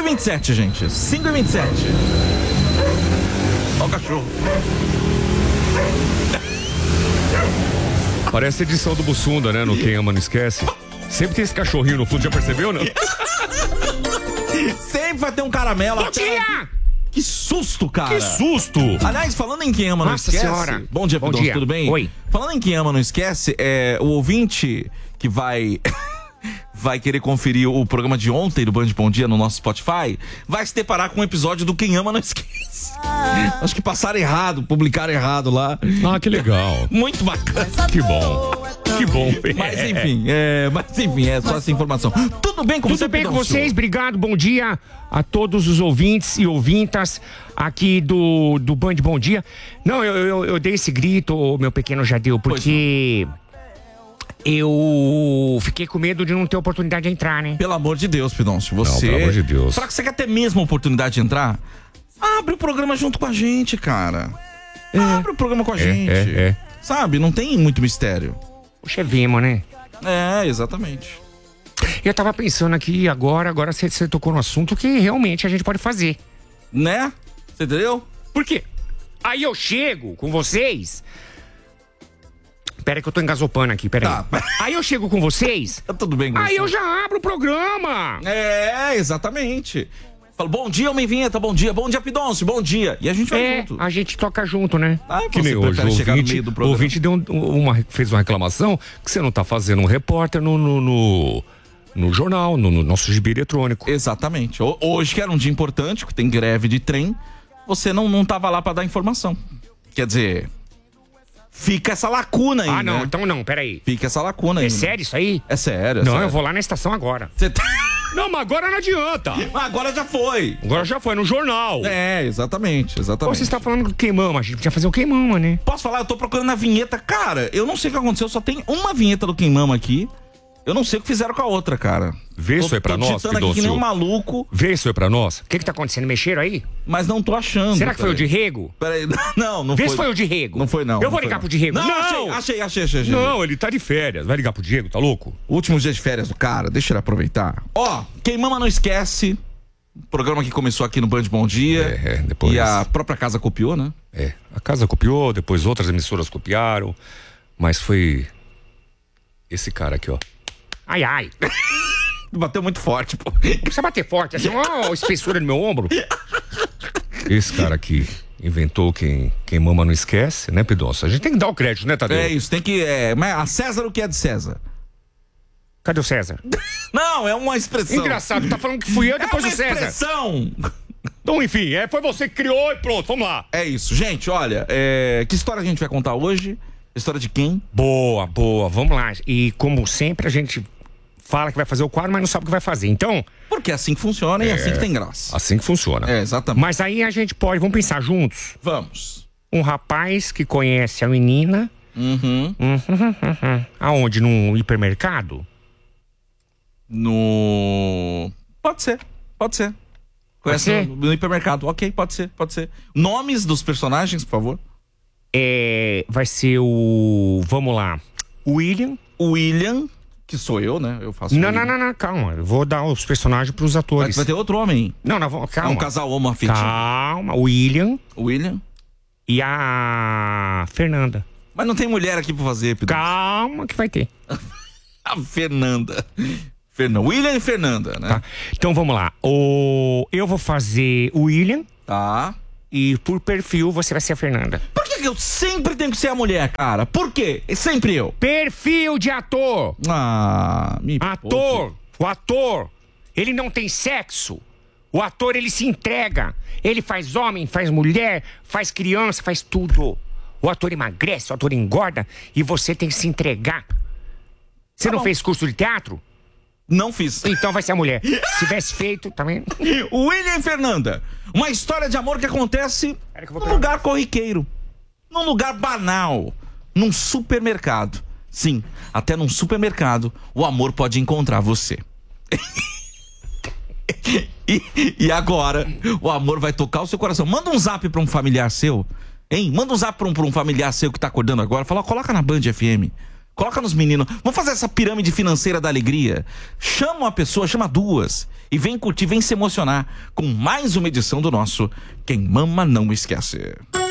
5h27, gente. 5h27. Olha o cachorro. Parece a edição do Bussunda, né? No Quem Ama Não Esquece. Sempre tem esse cachorrinho no fundo, já percebeu, não? Sempre vai ter um caramelo. Bom dia! Que susto, cara. Que susto! Aliás, falando em Quem Ama Não Nossa Esquece... Senhora. Bom dia, Pidoncio, tudo bem? Oi. Falando em Quem Ama Não Esquece, o ouvinte que vai querer conferir o programa de ontem do Band Bom Dia no nosso Spotify, vai se deparar com um episódio do Quem Ama Não Esquece. Acho que passaram errado, publicaram errado lá. Ah, que legal. Muito bacana. Que bom. Que bom. Mas enfim, é só essa informação. Tudo bem com você, Tudo bem com Pidoncio? vocês? Obrigado, bom dia a todos os ouvintes e ouvintas aqui do Band Bom Dia. Não, eu dei esse grito, meu pequeno Jadeu, porque eu fiquei com medo de não ter oportunidade de entrar, né? Pelo amor de Deus, Pidoncio, você... Não, pelo amor de Deus. Será que você quer ter mesmo a oportunidade de entrar? Abre o programa junto com a gente, cara. Abre o programa com a gente. Sabe, não tem muito mistério. Poxa, vimos, né? Exatamente. Eu tava pensando aqui agora você tocou no assunto que realmente a gente pode fazer. Né? Você entendeu? Por quê? Aí eu chego com vocês... Pera que eu tô engasopando aqui, pera aí. Aí eu chego com vocês... Tá tudo bem com Aí você. eu já abro o programa. Exatamente. Fala, bom dia, homem vinheta, bom dia, Pidoncio, bom dia. E a gente vai junto. A gente toca junto, né? Que nem hoje, o ouvinte fez uma reclamação que você não tá fazendo um repórter no jornal, no nosso gibi eletrônico. Exatamente. Hoje, que era um dia importante, que tem greve de trem, você não tava lá pra dar informação. Quer dizer, fica essa lacuna aí, não, né? então não, peraí. Fica essa lacuna aí. É sério isso aí? É sério, Não, sério. eu vou lá na estação agora. Você tá... Não, mas agora não adianta. Agora já foi. Agora já foi, no jornal. Exatamente. Pô, você está falando do queimama, a gente podia fazer o queimama, né? Posso falar? Eu tô procurando a vinheta. Cara, eu não sei o que aconteceu, só tem uma vinheta do Queimama aqui. Eu não sei o que fizeram com a outra, cara. Vê isso aí pra nós, digitando aqui que nem um maluco. Vê isso aí pra nós. O que tá acontecendo? Mexeram aí? Mas não tô achando. Será que foi o de Rego? Peraí, não Vê foi. se foi o de Rego. Não foi, não. Eu vou ligar pro de Rego. Não! Achei. Não, ele tá de férias. Vai ligar pro Diego, tá louco? Últimos dias de férias do cara, deixa ele aproveitar. Queimama Não Esquece. O programa que começou aqui no Band Bom Dia. Depois... E a própria casa copiou, né? A casa copiou, depois outras emissoras copiaram. Mas foi esse cara aqui, ó. Ai. Bateu muito forte, pô. Não precisa bater forte, assim, ó, espessura no meu ombro. Esse cara aqui inventou quem mama não esquece, né, Pidoncio? A gente tem que dar o crédito, né, Tadeu? É isso, tem que... Mas a César o que é de César? Cadê o César? Não, é uma expressão. Engraçado, tá falando que fui eu depois do César. Expressão. Então, enfim, foi você que criou e pronto, vamos lá. É isso, gente, olha, que história a gente vai contar hoje? História de quem? Boa, vamos lá. E como sempre, a gente fala que vai fazer o quadro, mas não sabe o que vai fazer. Então... Porque é assim que funciona e é assim que tem graça. Assim que funciona. Exatamente. Mas aí a gente pode, vamos pensar juntos. Vamos. Um rapaz que conhece a menina. Aonde? Num hipermercado? Pode ser. Conhece no hipermercado. Ok, pode ser. Nomes dos personagens, por favor. Vai ser o... Vamos lá. William, que sou eu, né? Eu faço. Não, calma. Eu vou dar os personagens pros atores. Vai ter outro homem. Não, calma. É um casal homoafetivo. Calma, William e a Fernanda. Mas não tem mulher aqui pra fazer, Pedro. Calma que vai ter. A Fernanda. William e Fernanda, né? Tá. Então vamos lá. Eu vou fazer o William. Tá. E por perfil você vai ser a Fernanda. Por que eu sempre tenho que ser a mulher, cara? Por quê? É sempre eu. Perfil de ator. O ator, ele não tem sexo. O ator, ele se entrega. Ele faz homem, faz mulher, faz criança, faz tudo. O ator emagrece, o ator engorda e você tem que se entregar. Você não fez curso de teatro? Não fiz. Então vai ser a mulher. Se tivesse feito, também. William e Fernanda. Uma história de amor que acontece num lugar corriqueiro. Num lugar banal. Num supermercado. Sim, até num supermercado o amor pode encontrar você. E agora o amor vai tocar o seu coração. Manda um zap pra um familiar seu. Hein? Manda um zap pra um familiar seu que tá acordando agora. Fala, coloca na Band FM. Coloca nos meninos. Vamos fazer essa pirâmide financeira da alegria. Chama uma pessoa, chama duas. E vem curtir, vem se emocionar com mais uma edição do nosso Quem Mama Não Esquece.